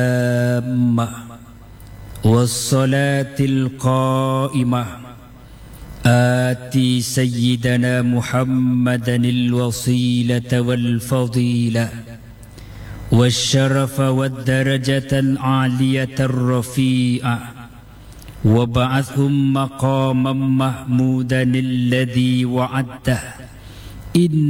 والصلاة القائمة آتي سيدنا محمدا الوصيلة والفضيلة والشرف والدرجة العالية الرفيعة وبعثهم مقاما محمودا الذي وعدته.